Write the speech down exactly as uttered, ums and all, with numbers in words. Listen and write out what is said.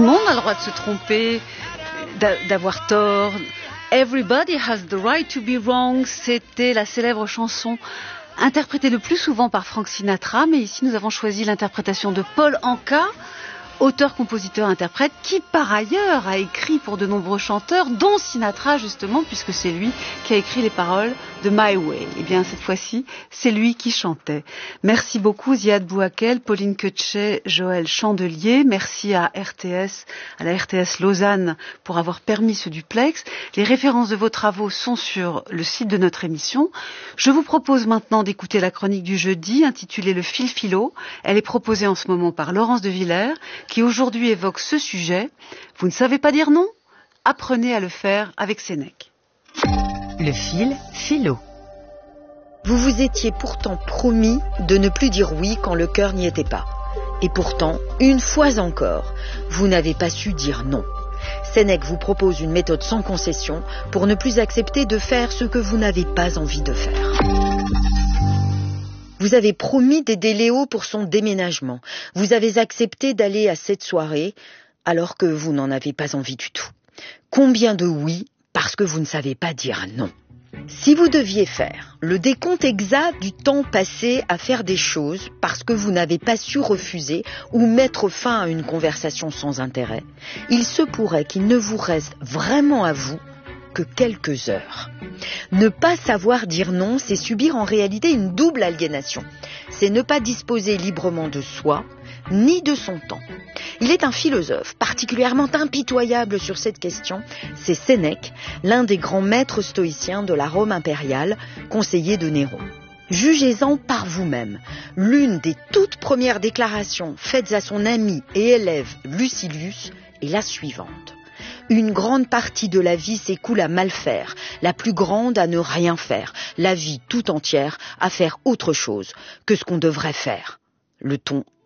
monde a le droit de se tromper, d'avoir tort. Everybody has the right to be wrong. C'était la célèbre chanson interprétée le plus souvent par Frank Sinatra, mais ici nous avons choisi l'interprétation de Paul Anka, auteur, compositeur, interprète, qui par ailleurs a écrit pour de nombreux chanteurs, dont Sinatra justement, puisque c'est lui qui a écrit les paroles de My Way. Et bien cette fois-ci, c'est lui qui chantait. Merci beaucoup Ziad Bouakel, Pauline Quetchet, Joël Chandelier. Merci à R T S, à la R T S Lausanne pour avoir permis ce duplex. Les références de vos travaux sont sur le site de notre émission. Je vous propose maintenant d'écouter la chronique du jeudi intitulée Le fil philo. Elle est proposée en ce moment par Laurence de Villers, qui aujourd'hui évoque ce sujet. Vous ne savez pas dire non ? Apprenez à le faire avec Sénèque. Le fil philo. Vous vous étiez pourtant promis de ne plus dire oui quand le cœur n'y était pas. Et pourtant, une fois encore, vous n'avez pas su dire non. Sénèque vous propose une méthode sans concession pour ne plus accepter de faire ce que vous n'avez pas envie de faire. Vous avez promis d'aider Léo pour son déménagement. Vous avez accepté d'aller à cette soirée alors que vous n'en avez pas envie du tout. Combien de oui parce que vous ne savez pas dire non. Si vous deviez faire le décompte exact du temps passé à faire des choses parce que vous n'avez pas su refuser ou mettre fin à une conversation sans intérêt, il se pourrait qu'il ne vous reste vraiment à vous que quelques heures. Ne pas savoir dire non, c'est subir en réalité une double aliénation. C'est ne pas disposer librement de soi, ni de son temps. Il est un philosophe particulièrement impitoyable sur cette question, c'est Sénèque, l'un des grands maîtres stoïciens de la Rome impériale, conseiller de Néron. Jugez-en par vous-même. L'une des toutes premières déclarations faites à son ami et élève Lucilius est la suivante. Une grande partie de la vie s'écoule à mal faire, la plus grande à ne rien faire, la vie tout entière à faire autre chose que ce qu'on devrait faire. Le ton